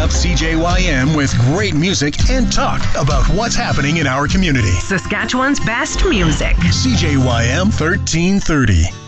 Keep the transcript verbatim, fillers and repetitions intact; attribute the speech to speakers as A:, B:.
A: up C J Y M with great music and talk about what's happening in our community.
B: Saskatchewan's best music.
A: C J Y M thirteen thirty.